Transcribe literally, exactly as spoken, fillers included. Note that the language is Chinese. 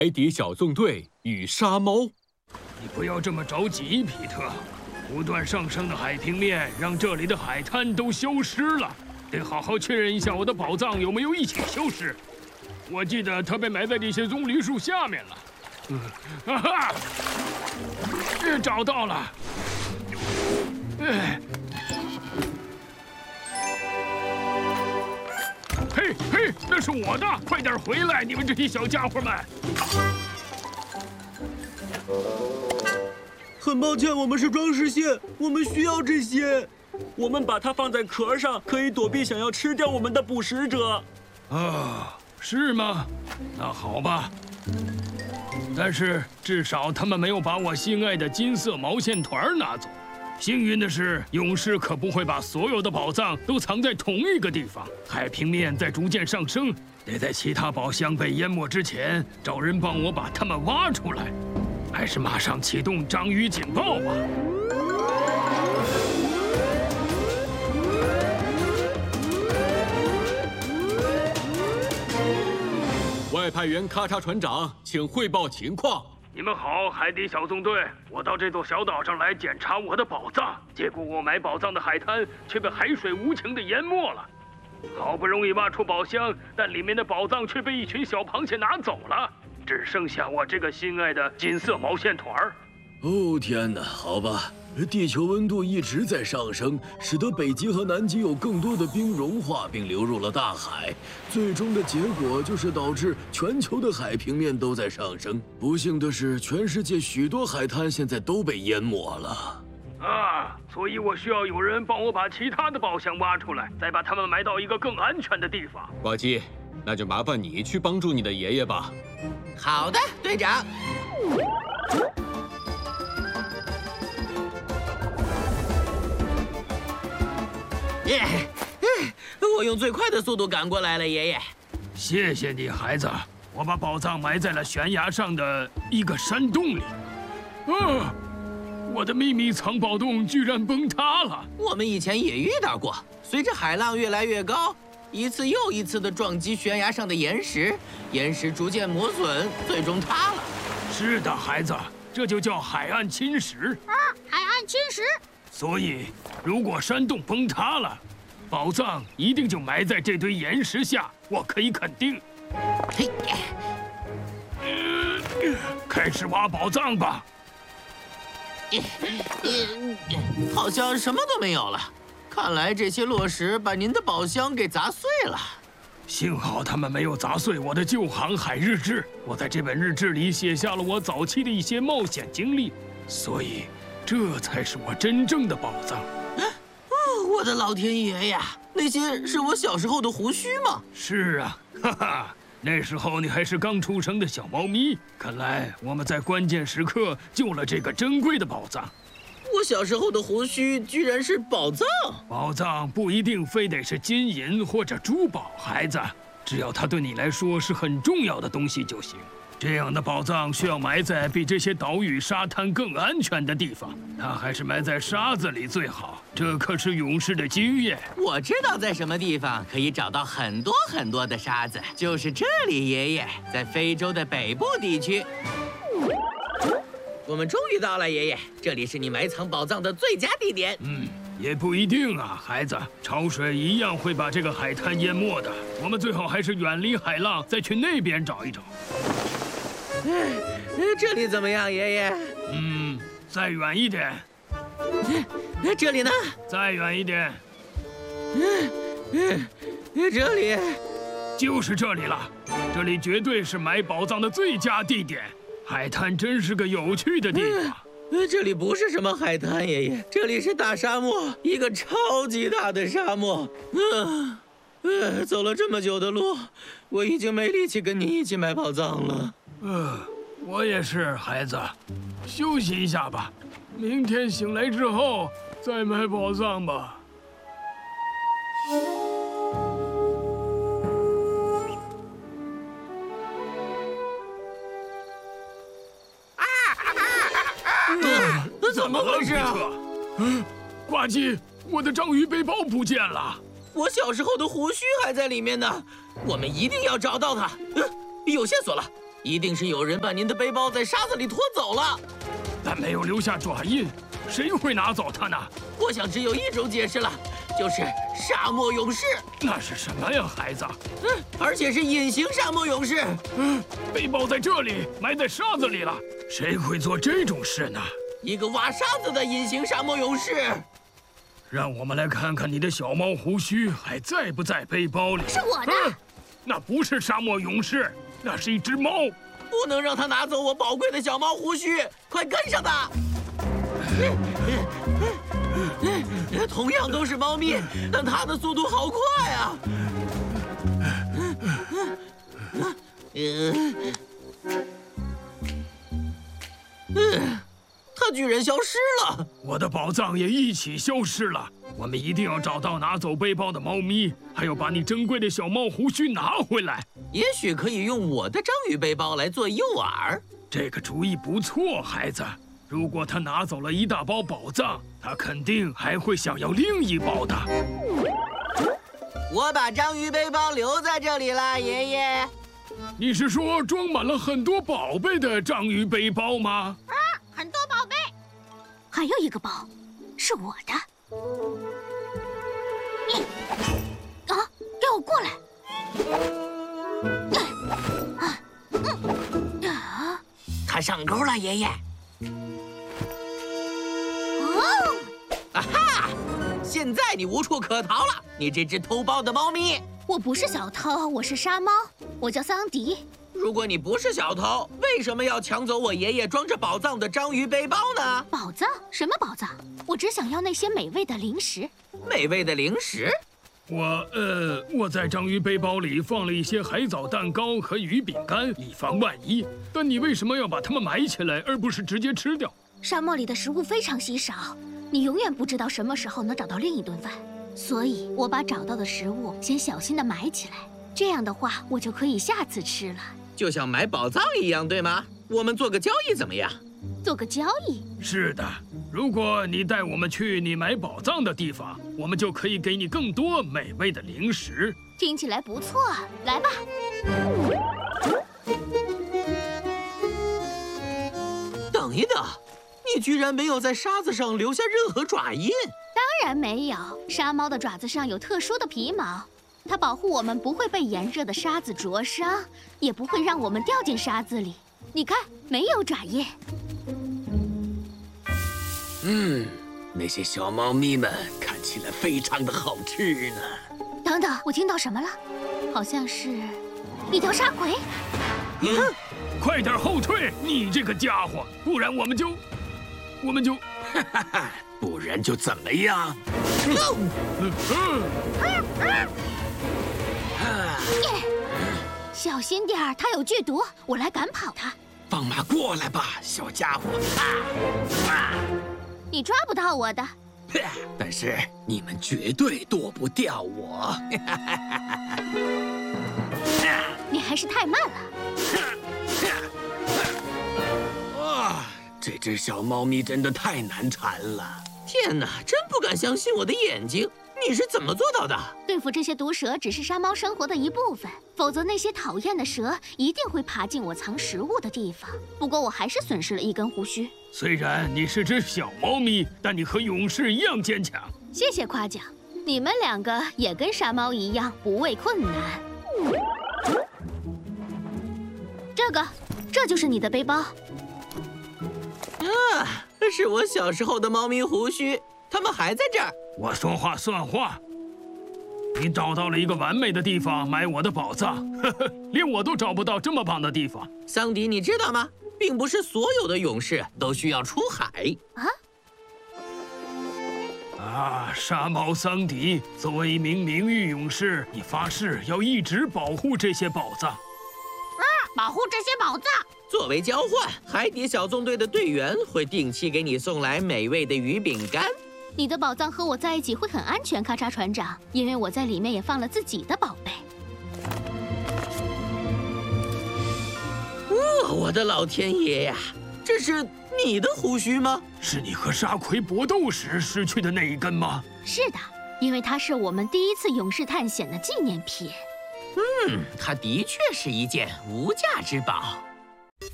海底小纵队与沙猫。 你不要这么着急，皮特。不断上升的海平面让这里的海滩都消失了，得好好确认一下我的宝藏有没有一起消失。我记得它被埋在这些棕榈树下面了。嗯，哈哈，找到了。哎。 嘿嘿，那是我的！快点回来，你们这些小家伙们！ 很抱歉，我们是装饰线，我们需要这些。我们把它放在壳上，可以躲避想要吃掉我们的捕食者。 啊，是吗？那好吧。但是至少他们没有把我心爱的金色毛线团拿走。 幸运的是，勇士可不会把所有的宝藏都藏在同一个地方。海平面在逐渐上升，得在其他宝箱被淹没之前，找人帮我把它们挖出来。还是马上启动章鱼警报吧！ 外派员咔嚓船长，请汇报情况。 你们好，海底小纵队。我到这座小岛上来检查我的宝藏，结果我埋宝藏的海滩却被海水无情地淹没了。好不容易挖出宝箱，但里面的宝藏却被一群小螃蟹拿走了，只剩下我这个心爱的金色毛线团儿。 哦天哪，好吧。 地球温度一直在上升，使得北极和南极有更多的冰融化并流入了大海。最终的结果就是导致全球的海平面都在上升。不幸的是，全世界许多海滩现在都被淹没了。 啊，所以我需要有人帮我把其他的宝箱挖出来，再把它们埋到一个更安全的地方。 呱唧，那就麻烦你去帮助你的爷爷吧。 好的，队长。 耶！我用最快的速度赶过来了，爷爷。 谢谢你，孩子。我把宝藏埋在了悬崖上的一个山洞里。啊！我的秘密藏宝洞居然崩塌了。 我们以前也遇到过，随着海浪越来越高，一次又一次的撞击悬崖上的岩石，岩石逐渐磨损，最终塌了。 是的，孩子，这就叫海岸侵蚀。 啊，海岸侵蚀。 所以，如果山洞崩塌了，宝藏一定就埋在这堆岩石下，我可以肯定。嘿，呃，开始挖宝藏吧。 好像什么都没有了，看来这些落石把您的宝箱给砸碎了。 幸好他们没有砸碎我的旧航海日志，我在这本日志里写下了我早期的一些冒险经历，所以。 这才是我真正的宝藏！ 哦，我的老天爷呀！那些是我小时候的胡须吗？ 是啊，哈哈，那时候你还是刚出生的小猫咪。看来我们在关键时刻救了这个珍贵的宝藏。 我小时候的胡须居然是宝藏！ 宝藏不一定非得是金银或者珠宝，孩子，只要它对你来说是很重要的东西就行。 这样的宝藏需要埋在比这些岛屿、沙滩更安全的地方，它还是埋在沙子里最好。这可是勇士的经验。 我知道在什么地方可以找到很多很多的沙子，就是这里，爷爷，在非洲的北部地区。我们终于到了，爷爷，这里是你埋藏宝藏的最佳地点。 嗯，也不一定啊，孩子，潮水一样会把这个海滩淹没的。我们最好还是远离海浪，再去那边找一找。 哎，这里怎么样，爷爷？ 嗯，再远一点。 哎，这里呢？ 再远一点。 嗯嗯，这里， 就是这里了。这里绝对是埋宝藏的最佳地点。海滩真是个有趣的地方。 嗯，这里不是什么海滩，爷爷，这里是大沙漠，一个超级大的沙漠。嗯，呃，走了这么久的路，我已经没力气跟你一起埋宝藏了。 呃，我也是，孩子，休息一下吧，明天醒来之后再埋宝藏吧。 啊啊！怎么回事啊？ 嗯，呱唧，我的章鱼背包不见了。 我小时候的胡须还在里面呢，我们一定要找到它。嗯，有线索了。 一定是有人把您的背包在沙子里拖走了。 但没有留下爪印，谁会拿走它呢？ 我想只有一种解释了，就是沙漠勇士。 那是什么呀，孩子？ 嗯，而且是隐形沙漠勇士。 嗯，背包在这里，埋在沙子里了。谁会做这种事呢？ 一个挖沙子的隐形沙漠勇士。 让我们来看看你的小猫胡须还在不在背包里。 是我的。 啊，那不是沙漠勇士，那是一只猫。 不能让他拿走我宝贵的小猫胡须，快跟上他！同样都是猫咪，但它的速度好快啊！嗯，它居然消失了！ 我的宝藏也一起消失了。我们一定要找到拿走背包的猫咪，还要把你珍贵的小猫胡须拿回来。 也许可以用我的章鱼背包来做诱饵。 这个主意不错，孩子。如果他拿走了一大包宝藏，他肯定还会想要另一包的。 我把章鱼背包留在这里了，爷爷。 你是说装满了很多宝贝的章鱼背包吗？ 啊，很多宝贝。还有一个包，是我的。你，啊，给我过来！啊，嗯，啊， 它上钩了，爷爷。 哦， 啊哈！现在你无处可逃了，你这只偷包的猫咪。 我不是小偷，我是沙猫，我叫桑迪。 如果你不是小偷，为什么要抢走我爷爷装着宝藏的章鱼背包呢？ 宝藏？什么宝藏？我只想要那些美味的零食。 美味的零食？ 我呃，我在章鱼背包里放了一些海藻蛋糕和鱼饼干，以防万一。但你为什么要把它们埋起来，而不是直接吃掉？ 沙漠里的食物非常稀少，你永远不知道什么时候能找到另一顿饭，所以我把找到的食物先小心地埋起来。这样的话，我就可以下次吃了。 就像买宝藏一样，对吗？我们做个交易怎么样？ 做个交易？ 是的，如果你带我们去你买宝藏的地方，我们就可以给你更多美味的零食。 听起来不错，来吧。 等一等，你居然没有在沙子上留下任何爪印？ 当然没有，沙猫的爪子上有特殊的皮毛。它保护我们不会被炎热的沙子灼伤，也不会让我们掉进沙子里。你看，没有爪印。 嗯，那些小猫咪们看起来非常的好吃呢。 等等，我听到什么了？好像是一条沙葵。 嗯，快点后退，你这个家伙，不然我们就，我们就， 哈哈哈，不然就怎么样？ 嗯嗯小心点儿，它有剧毒，我来赶跑它。 放马过来吧，小家伙！啊！ 你抓不到我的， 但是你们绝对躲不掉我。 你还是太慢了。 哇，这只小猫咪真的太难缠了！ 天哪，真不敢相信我的眼睛！你是怎么做到的？ 对付这些毒蛇只是沙猫生活的一部分，否则那些讨厌的蛇一定会爬进我藏食物的地方。不过我还是损失了一根胡须。 虽然你是只小猫咪，但你和勇士一样坚强。 谢谢夸奖，你们两个也跟沙猫一样不畏困难。这个，这就是你的背包。 啊，是我小时候的猫咪胡须，它们还在这儿。 我说话算话。你找到了一个完美的地方埋我的宝藏，呵呵，连我都找不到这么棒的地方。 桑迪，你知道吗？并不是所有的勇士都需要出海啊。 啊，沙猫桑迪，作为一名名誉勇士，你发誓要一直保护这些宝藏。 啊，保护这些宝藏。 作为交换，海底小纵队的队员会定期给你送来美味的鱼饼干。 你的宝藏和我在一起会很安全，咔嚓船长，因为我在里面也放了自己的宝贝。 哦，我的老天爷呀！这是你的胡须吗？ 是你和沙葵搏斗时失去的那一根吗？ 是的，因为它是我们第一次勇士探险的纪念品。 嗯，它的确是一件无价之宝。